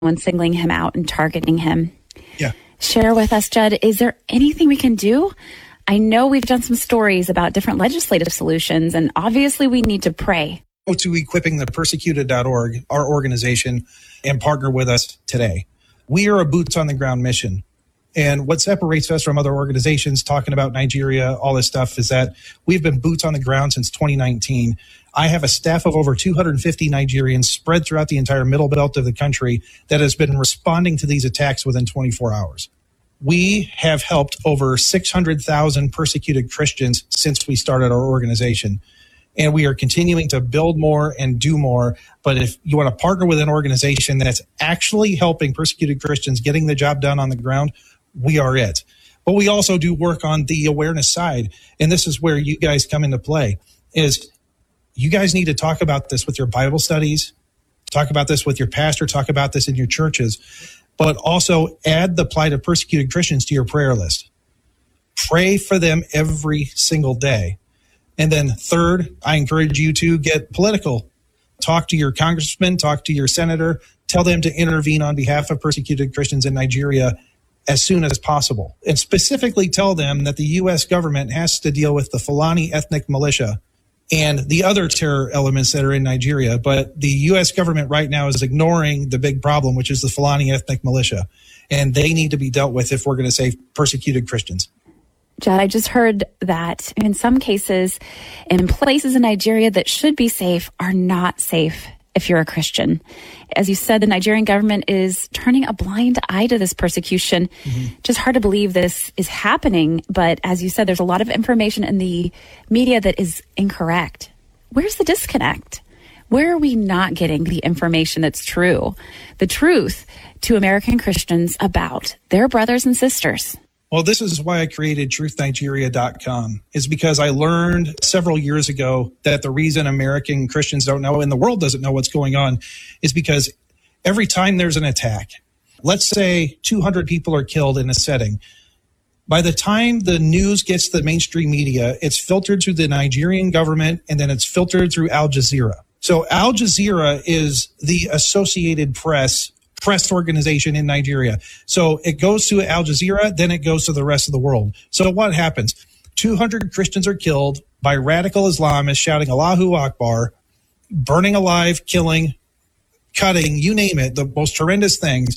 singling him out and targeting him. Yeah. Share with us, Judd, is there anything we can do? I know we've done some stories about different legislative solutions, and obviously we need to pray. Go to equippingthepersecuted.org, our organization, and partner with us today. We are a boots-on-the-ground mission. And what separates us from other organizations talking about Nigeria, all this stuff, is that we've been boots on the ground since 2019. I have a staff of over 250 Nigerians spread throughout the entire middle belt of the country that has been responding to these attacks within 24 hours. We have helped over 600,000 persecuted Christians since we started our organization. And we are continuing to build more and do more. But if you want to partner with an organization that's actually helping persecuted Christians getting the job done on the ground, we are it. But we also do work on the awareness side. And this is where you guys come into play, is you guys need to talk about this with your Bible studies, talk about this with your pastor, talk about this in your churches, but also add the plight of persecuted Christians to your prayer list. Pray for them every single day. And then third, I encourage you to get political. Talk to your congressman, talk to your senator, tell them to intervene on behalf of persecuted Christians in Nigeria as soon as possible. And specifically tell them that the U.S. government has to deal with the Fulani ethnic militia and the other terror elements that are in Nigeria. But the U.S. government right now is ignoring the big problem, which is the Fulani ethnic militia. And they need to be dealt with if we're going to save persecuted Christians. Judd, I just heard that in some cases, in places in Nigeria that should be safe are not safe if you're a Christian. As you said, the Nigerian government is turning a blind eye to this persecution. Just hard to believe this is happening. But as you said, there's a lot of information in the media that is incorrect. Where's the disconnect? Where are we not getting the information that's true, the truth to American Christians about their brothers and sisters? Well, this is why I created TruthNigeria.com, is because I learned several years ago that the reason American Christians don't know and the world doesn't know what's going on is because every time there's an attack, let's say 200 people are killed in a setting. By the time the news gets to the mainstream media, it's filtered through the Nigerian government and then it's filtered through Al Jazeera. So Al Jazeera is the Associated Press organization in Nigeria. So it goes to Al Jazeera, then it goes to the rest of the world. So what happens? 200 Christians are killed by radical Islamists shouting Allahu Akbar, burning alive, killing, cutting, you name it, the most horrendous things.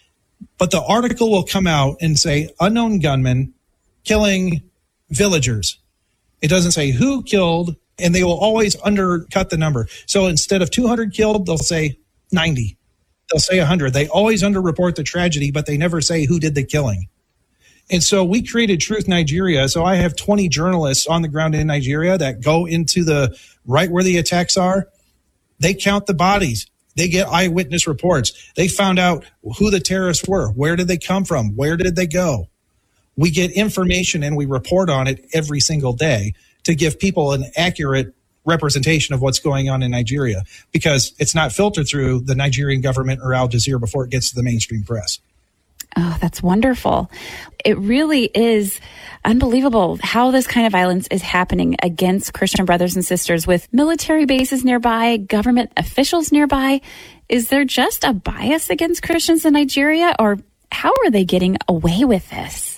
But the article will come out and say unknown gunmen killing villagers. It doesn't say who killed, and they will always undercut the number. So instead of 200 killed, they'll say 90. They'll say 100. They always underreport the tragedy, but they never say who did the killing. And so we created Truth Nigeria. So I have 20 journalists on the ground in Nigeria that go into the right where the attacks are. They count the bodies. They get eyewitness reports. They found out who the terrorists were. Where did they come from? Where did they go? We get information and we report on it every single day to give people an accurate representation of what's going on in Nigeria, because it's not filtered through the Nigerian government or Al Jazeera before it gets to the mainstream press. Oh, that's wonderful. It really is unbelievable how this kind of violence is happening against Christian brothers and sisters with military bases nearby, government officials nearby. Is there just a bias against Christians in Nigeria, or how are they getting away with this?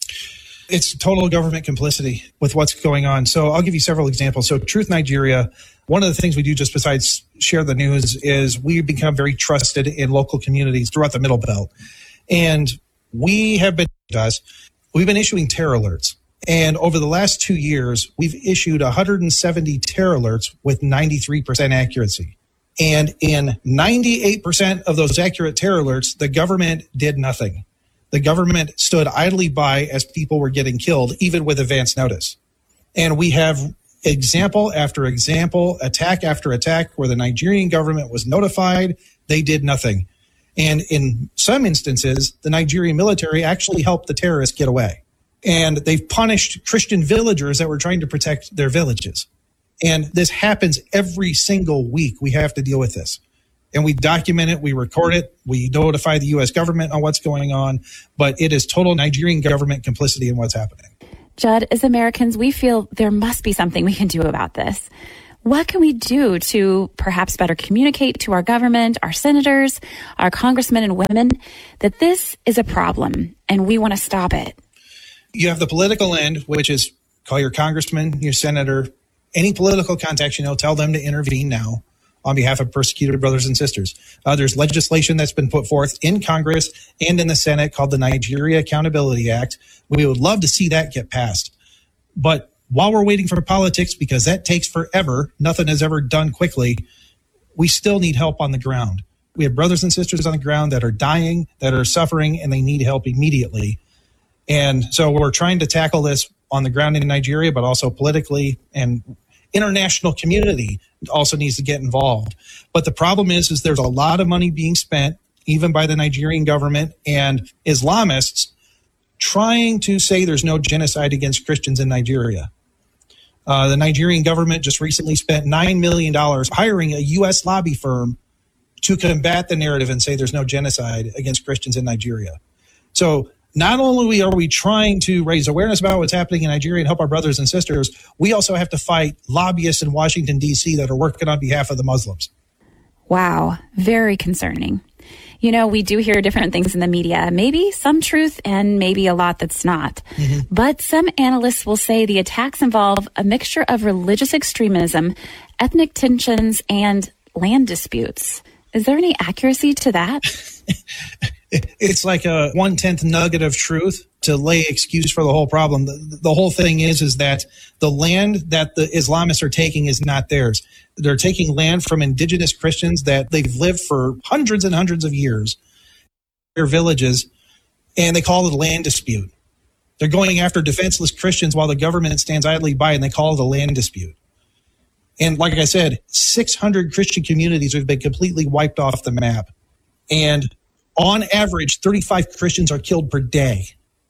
It's total government complicity with what's going on. So I'll give you several examples. So Truth Nigeria, one of the things we do just besides share the news is we become very trusted in local communities throughout the Middle Belt. And we've been issuing terror alerts. And over the last 2 years, we've issued 170 terror alerts with 93% accuracy. And in 98% of those accurate terror alerts, the government did nothing. The government stood idly by as people were getting killed, even with advance notice. And we have example after example, attack after attack, where the Nigerian government was notified, they did nothing. And in some instances, the Nigerian military actually helped the terrorists get away. And they've punished Christian villagers that were trying to protect their villages. And this happens every single week. We have to deal with this. And we document it, we record it, we notify the U.S. government on what's going on, but it is total Nigerian government complicity in what's happening. Judd, as Americans, we feel there must be something we can do about this. What can we do to perhaps better communicate to our government, our senators, our congressmen and women that this is a problem and we want to stop it? You have the political end, which is call your congressman, your senator, any political contacts you know, tell them to intervene now on behalf of persecuted brothers and sisters. There's legislation that's been put forth in Congress and in the Senate called the Nigeria Accountability Act. We would love to see that get passed. But while we're waiting for politics, because that takes forever, nothing is ever done quickly, we still need help on the ground. We have brothers and sisters on the ground that are dying, that are suffering, and they need help immediately. And so we're trying to tackle this on the ground in Nigeria, but also politically, and international community also needs to get involved. But the problem is there's a lot of money being spent, even by the Nigerian government and Islamists, trying to say there's no genocide against Christians in Nigeria. The Nigerian government just recently spent $9 million hiring a U.S. lobby firm to combat the narrative and say there's no genocide against Christians in Nigeria. So not only are we trying to raise awareness about what's happening in Nigeria and help our brothers and sisters, we also have to fight lobbyists in Washington, D.C. that are working on behalf of the Muslims. Wow, very concerning. You know, we do hear different things in the media, maybe some truth and maybe a lot that's not. Mm-hmm. But some analysts will say the attacks involve a mixture of religious extremism, ethnic tensions, and land disputes. Is there any accuracy to that? It's like a 1/10 nugget of truth to lay excuse for the whole problem. The whole thing is that the land that the Islamists are taking is not theirs. They're taking land from indigenous Christians that they've lived for hundreds and hundreds of years, their villages, and they call it a land dispute. They're going after defenseless Christians while the government stands idly by, and they call it a land dispute. And like I said, 600 Christian communities have been completely wiped off the map. And on average, 35 Christians are killed per day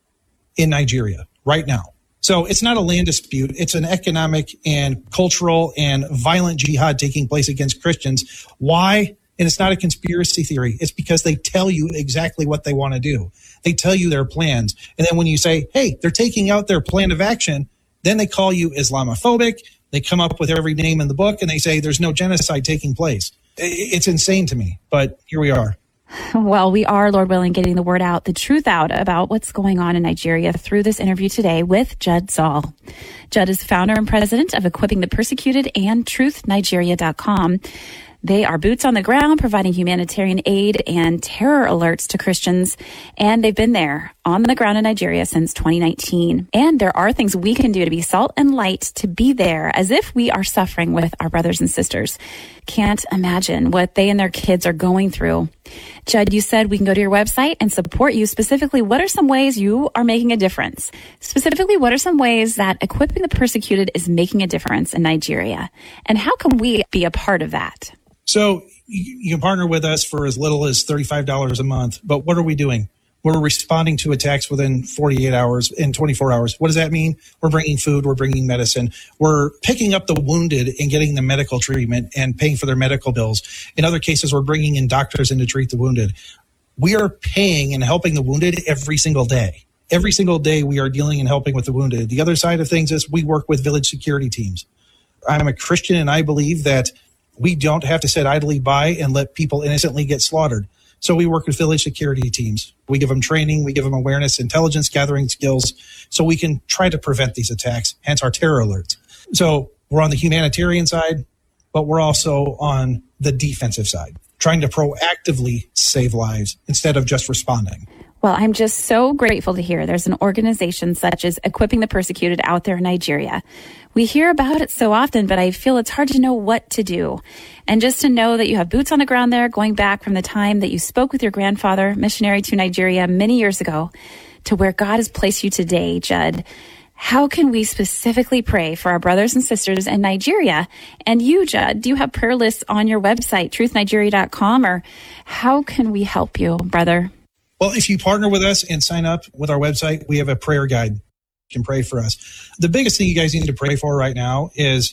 in Nigeria right now. So it's not a land dispute. It's an economic and cultural and violent jihad taking place against Christians. Why? And it's not a conspiracy theory. It's because they tell you exactly what they want to do. They tell you their plans. And then when you say, hey, they're taking out their plan of action, then they call you Islamophobic. They come up with every name in the book and they say there's no genocide taking place. It's insane to me, but here we are. Well, we are, Lord willing, getting the word out, the truth out about what's going on in Nigeria through this interview today with Judd Zoll. Judd is founder and president of Equipping the Persecuted and TruthNigeria.com. They are boots on the ground, providing humanitarian aid and terror alerts to Christians. And they've been there on the ground in Nigeria since 2019. And there are things we can do to be salt and light, to be there as if we are suffering with our brothers and sisters. Can't imagine what they and their kids are going through. Judd, you said we can go to your website and support you. Specifically, what are some ways you are making a difference? Specifically, what are some ways that Equipping the Persecuted is making a difference in Nigeria? And how can we be a part of that? So you can partner with us for as little as $35 a month. But what are we doing? We're responding to attacks within 48 hours and 24 hours. What does that mean? We're bringing food. We're bringing medicine. We're picking up the wounded and getting them medical treatment and paying for their medical bills. In other cases, we're bringing in doctors in to treat the wounded. We are paying and helping the wounded every single day. Every single day we are dealing and helping with the wounded. The other side of things is we work with village security teams. I'm a Christian and I believe that we don't have to sit idly by and let people innocently get slaughtered. So we work with village security teams. We give them training, we give them awareness, intelligence gathering skills, so we can try to prevent these attacks, hence our terror alerts. So we're on the humanitarian side, but we're also on the defensive side, trying to proactively save lives instead of just responding. Well, I'm just so grateful to hear there's an organization such as Equipping the Persecuted out there in Nigeria. We hear about it so often, but I feel it's hard to know what to do. And just to know that you have boots on the ground there, going back from the time that you spoke with your grandfather, missionary to Nigeria many years ago, to where God has placed you today, Judd. How can we specifically pray for our brothers and sisters in Nigeria? And you, Judd, do you have prayer lists on your website, TruthNigeria.com, or how can we help you, brother? Well, if you partner with us and sign up with our website, we have a prayer guide. You can pray for us. The biggest thing you guys need to pray for right now is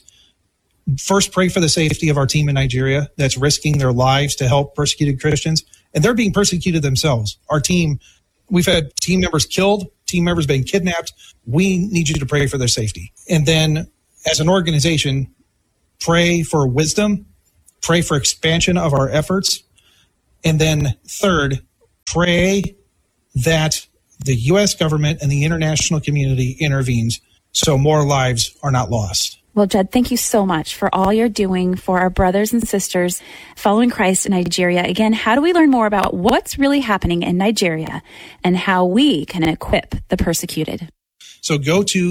first pray for the safety of our team in Nigeria that's risking their lives to help persecuted Christians. And they're being persecuted themselves. Our team, we've had team members killed, team members being kidnapped. We need you to pray for their safety. And then as an organization, pray for wisdom, pray for expansion of our efforts, and then third, pray that the U.S. government and the international community intervenes so more lives are not lost. Well, Jud, thank you so much for all you're doing for our brothers and sisters following Christ in Nigeria. Again, how do we learn more about what's really happening in Nigeria and how we can equip the persecuted? So go to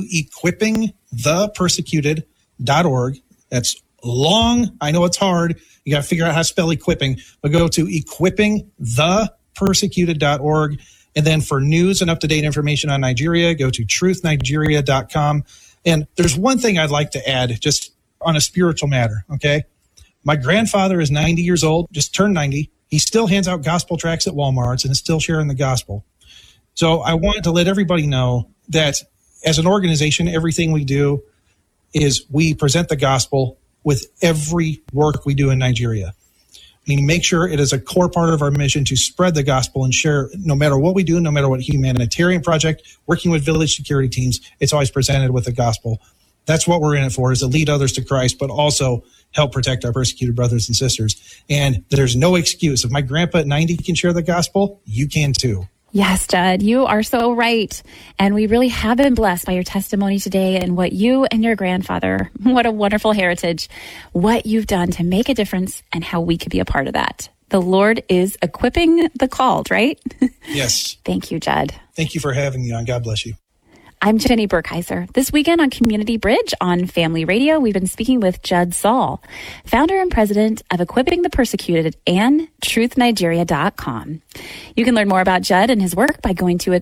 equippingthepersecuted.org. That's long. I know it's hard. You got to figure out how to spell equipping, but go to equippingthepersecuted.org. And then for news and up-to-date information on Nigeria, go to truthnigeria.com. And there's one thing I'd like to add just on a spiritual matter, okay? My grandfather is 90 years old, just turned 90. He still hands out gospel tracts at Walmarts and is still sharing the gospel. So I wanted to let everybody know that as an organization, everything we do is we present the gospel with every work we do in Nigeria. I mean, make sure it is a core part of our mission to spread the gospel and share, no matter what we do, no matter what humanitarian project, working with village security teams, it's always presented with the gospel. That's what we're in it for, is to lead others to Christ, but also help protect our persecuted brothers and sisters. And there's no excuse. If my grandpa at 90 can share the gospel, you can too. Yes, Jud, you are so right. And we really have been blessed by your testimony today and what you and your grandfather, what a wonderful heritage, what you've done to make a difference and how we could be a part of that. The Lord is equipping the called, right? Yes. Thank you, Jud. Thank you for having me on. God bless you. I'm Jenny Burkheiser. This weekend on Community Bridge on Family Radio, we've been speaking with Jud Saul, founder and president of Equipping the Persecuted and TruthNigeria.com. You can learn more about Jud and his work by going to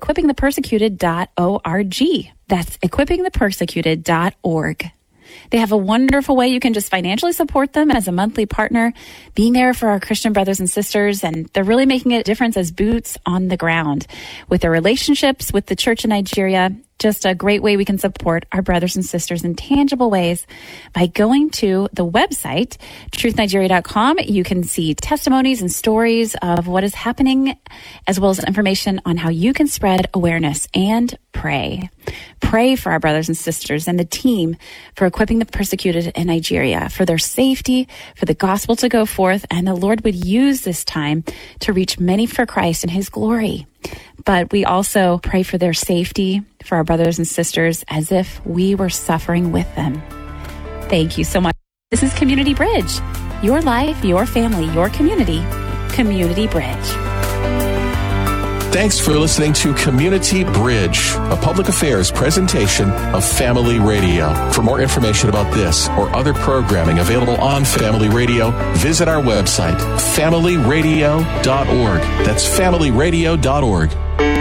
equippingthepersecuted.org. That's equippingthepersecuted.org. They have a wonderful way you can just financially support them as a monthly partner, being there for our Christian brothers and sisters, and they're really making a difference as boots on the ground with their relationships with the church in Nigeria. Just a great way we can support our brothers and sisters in tangible ways by going to the website, truthnigeria.com. You can see testimonies and stories of what is happening, as well as information on how you can spread awareness and pray. Pray for our brothers and sisters and the team for equipping the persecuted in Nigeria, for their safety, for the gospel to go forth, and the Lord would use this time to reach many for Christ and his glory. But we also pray for their safety, for our brothers and sisters, as if we were suffering with them. Thank you so much. This is Community Bridge. Your life, your family, your community. Community Bridge. Thanks for listening to Community Bridge, a public affairs presentation of Family Radio. For more information about this or other programming available on Family Radio, visit our website, familyradio.org. That's familyradio.org.